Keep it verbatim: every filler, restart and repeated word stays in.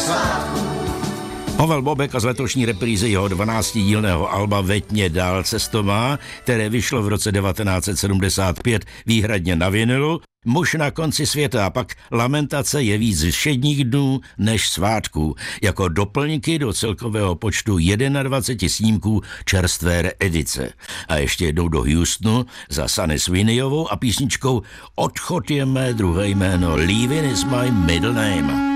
Pavel Bobek a z letošní reprízy jeho dvanáctidílného alba Veď mě dál cesto má, které vyšlo v roce devatenáct set sedmdesát pět výhradně na vinilu, Muž na konci světa a pak Lamentace je víc všedních dnů než svátků, jako doplňky do celkového počtu dvacet jedna snímků čerstvé reedice. A ještě jednou do Houstonu za Sunny Sweeneyovou a písničkou Odchod je mé druhé jméno, Leaving is my middle name.